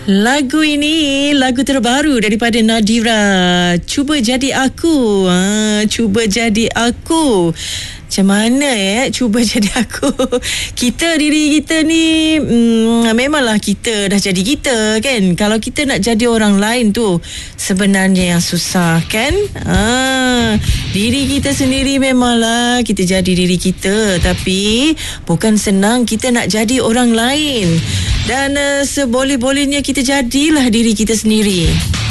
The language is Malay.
Lagu ini lagu terbaru daripada Nadira. Cuba jadi aku. Cuba jadi aku. Macam mana cuba jadi aku. Diri kita ni memanglah kita dah jadi kita kan. Kalau kita nak jadi orang lain tu sebenarnya yang susah kan. Diri kita sendiri memanglah kita jadi diri kita, tapi bukan senang kita nak jadi orang lain. Dan seboleh-bolehnya kita jadilah diri kita sendiri.